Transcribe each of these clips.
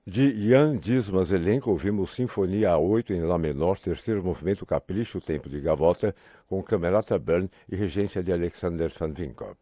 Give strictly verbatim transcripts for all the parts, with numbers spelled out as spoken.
De Jan Dismas Elenco, ouvimos Sinfonia A oito em Lá menor, terceiro movimento Capricho, Tempo de Gavota, com Camerata Bern e regência de Alexander van Winkop.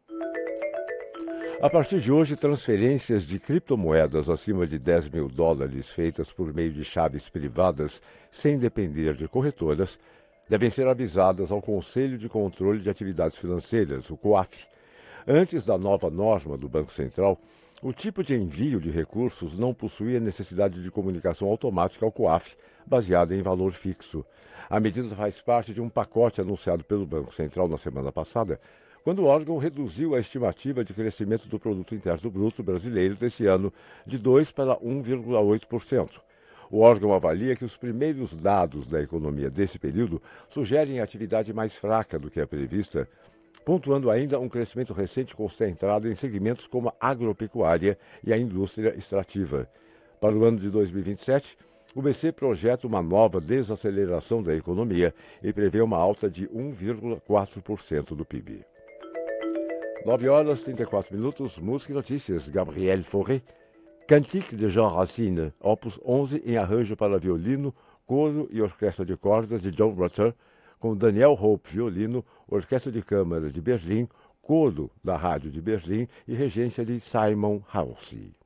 A partir de hoje, transferências de criptomoedas acima de dez mil dólares feitas por meio de chaves privadas, sem depender de corretoras, devem ser avisadas ao Conselho de Controle de Atividades Financeiras, o COAF. Antes da nova norma do Banco Central, o tipo de envio de recursos não possuía necessidade de comunicação automática ao COAF, baseada em valor fixo. A medida faz parte de um pacote anunciado pelo Banco Central na semana passada, quando o órgão reduziu a estimativa de crescimento do Produto Interno Bruto brasileiro desse ano de dois para um vírgula oito por cento. O órgão avalia que os primeiros dados da economia desse período sugerem atividade mais fraca do que a prevista, pontuando ainda um crescimento recente concentrado em segmentos como a agropecuária e a indústria extrativa. Para o ano de dois mil e vinte e sete, o B C projeta uma nova desaceleração da economia e prevê uma alta de um vírgula quatro por cento do P I B. nove horas e trinta e quatro minutos, música e notícias. Gabriel Fauré, Cantique de Jean Racine, opus onze em arranjo para violino, coro e orquestra de cordas de John Rutter, com Daniel Hope, violino, orquestra de câmara de Berlim, coro da Rádio de Berlim e regência de Simon Halsey.